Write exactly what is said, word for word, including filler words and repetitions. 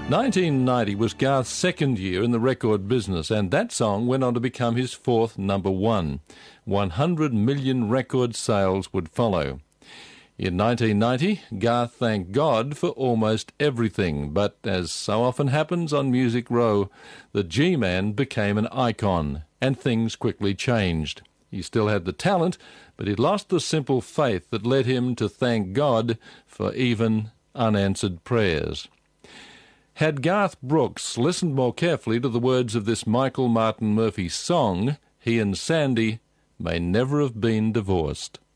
nineteen ninety was Garth's second year in the record business, and that song went on to become his fourth number one. one hundred million record sales would follow. In nineteen ninety, Garth thanked God for almost everything, but as so often happens on Music Row, the G-Man became an icon, and things quickly changed. He still had the talent, but he'd lost the simple faith that led him to thank God for even unanswered prayers. Had Garth Brooks listened more carefully to the words of this Michael Martin Murphey song, he and Sandy may never have been divorced.